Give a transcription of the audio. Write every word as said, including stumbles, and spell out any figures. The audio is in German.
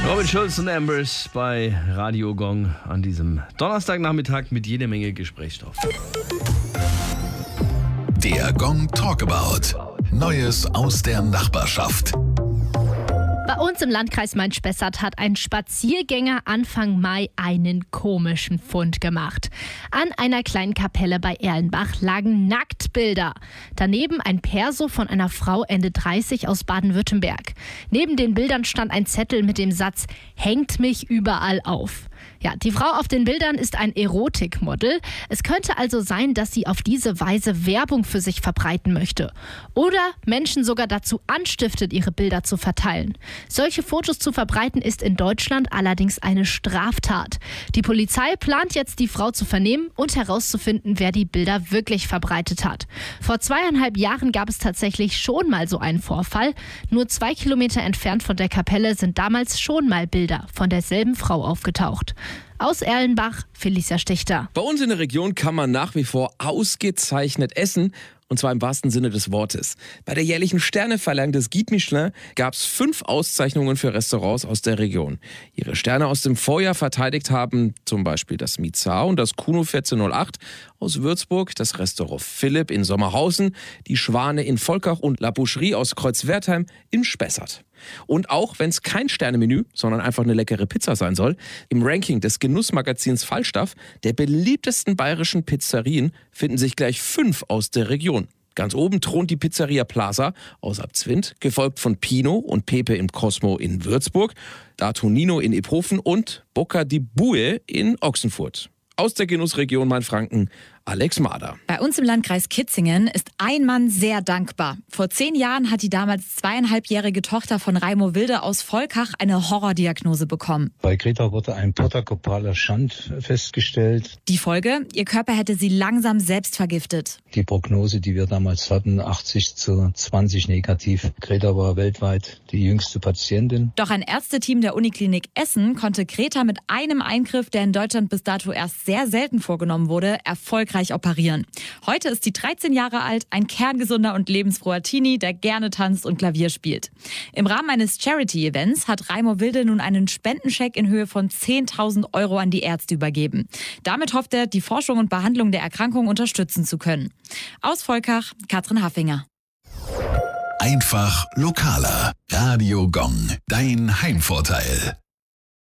Robin Schulz und Ambers bei Radio Gong an diesem Donnerstagnachmittag mit jeder Menge Gesprächsstoff. Der Gong Talkabout. Neues aus der Nachbarschaft. Bei uns im Landkreis Main-Spessart hat ein Spaziergänger Anfang Mai einen komischen Fund gemacht. An einer kleinen Kapelle bei Erlenbach lagen Nacktbilder. Daneben ein Perso von einer Frau Ende dreißig aus Baden-Württemberg. Neben den Bildern stand ein Zettel mit dem Satz: "Hängt mich überall auf." Ja, die Frau auf den Bildern ist ein Erotikmodel. Es könnte also sein, dass sie auf diese Weise Werbung für sich verbreiten möchte. Oder Menschen sogar dazu anstiftet, ihre Bilder zu verteilen. Solche Fotos zu verbreiten ist in Deutschland allerdings eine Straftat. Die Polizei plant jetzt, die Frau zu vernehmen und herauszufinden, wer die Bilder wirklich verbreitet hat. Vor zweieinhalb Jahren gab es tatsächlich schon mal so einen Vorfall. Nur zwei Kilometer entfernt von der Kapelle sind damals schon mal Bilder von derselben Frau aufgetaucht. Aus Erlenbach, Felicia Stichter. Bei uns in der Region kann man nach wie vor ausgezeichnet essen. Und zwar im wahrsten Sinne des Wortes. Bei der jährlichen Sterneverleihung des Guide Michelin gab es fünf Auszeichnungen für Restaurants aus der Region. Ihre Sterne aus dem Vorjahr verteidigt haben zum Beispiel das Mizar und das Kuno vierzehnhundertacht aus Würzburg, das Restaurant Philipp in Sommerhausen, die Schwane in Volkach und La Boucherie aus Kreuzwertheim in Spessart. Und auch wenn es kein Sternemenü, sondern einfach eine leckere Pizza sein soll, im Ranking des Genussmagazins Falstaff, der beliebtesten bayerischen Pizzerien, finden sich gleich fünf aus der Region. Ganz oben thront die Pizzeria Plaza aus Abzwind, gefolgt von Pino und Pepe im Cosmo in Würzburg, Datonino in Iphofen und Bocca di Bue in Ochsenfurt. Aus der Genussregion Mainfranken, Alex Mader. Bei uns im Landkreis Kitzingen ist ein Mann sehr dankbar. Vor zehn Jahren hat die damals zweieinhalbjährige Tochter von Raimo Wilde aus Volkach eine Horrordiagnose bekommen. Bei Greta wurde ein portakopaler Schand festgestellt. Die Folge? Ihr Körper hätte sie langsam selbst vergiftet. Die Prognose, die wir damals hatten, achtzig zu zwanzig negativ. Greta war weltweit die jüngste Patientin. Doch ein Ärzteteam der Uniklinik Essen konnte Greta mit einem Eingriff, der in Deutschland bis dato erst sehr selten vorgenommen wurde, erfolgreich operieren. Heute ist sie dreizehn Jahre alt, ein kerngesunder und lebensfroher Teenie, der gerne tanzt und Klavier spielt. Im Rahmen eines Charity-Events hat Raimo Wilde nun einen Spendenscheck in Höhe von zehntausend Euro an die Ärzte übergeben. Damit hofft er, die Forschung und Behandlung der Erkrankung unterstützen zu können. Aus Volkach, Katrin Haffinger. Einfach lokaler. Radio Gong, dein Heimvorteil.